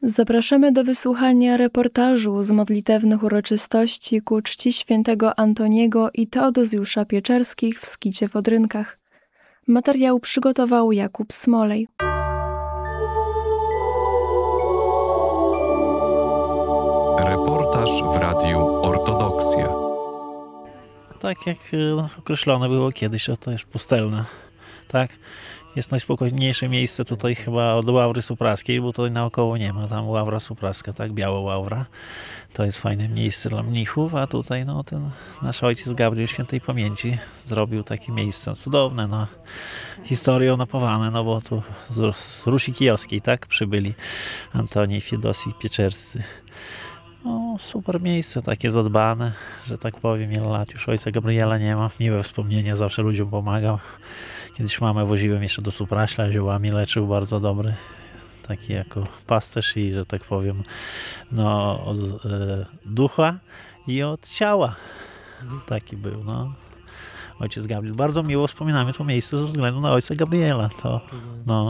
Zapraszamy do wysłuchania reportażu z modlitewnych uroczystości ku czci świętego Antoniego i Teodozjusza Pieczerskich w Skicie w Odrynkach. Materiał przygotował Jakub Smolej. Reportaż w Radiu Ortodoksja. Tak jak określone było kiedyś, że to jest pustelne. Tak? Jest najspokojniejsze miejsce tutaj chyba od Ławry Supraskiej, bo tutaj naokoło nie ma. Tam Ławra Supraska, tak? Biała Ławra. To jest fajne miejsce dla mnichów, a tutaj ten nasz ojciec Gabriel świętej pamięci zrobił takie miejsce cudowne, historią napawane, bo tu z Rusi Kijowskiej, tak? Przybyli Antoni i Fiedosji Pieczerscy. Super miejsce, takie zadbane, że tak powiem, wiele lat już ojca Gabriela nie ma. Miłe wspomnienia, zawsze ludziom pomagał. Kiedyś mamę woziłem jeszcze do Supraśla, ziołami leczył, bardzo dobry. Taki jako pasterz i, że tak powiem, od ducha i od ciała. Taki był, ojciec Gabriel. Bardzo miło wspominamy to miejsce ze względu na ojca Gabriela.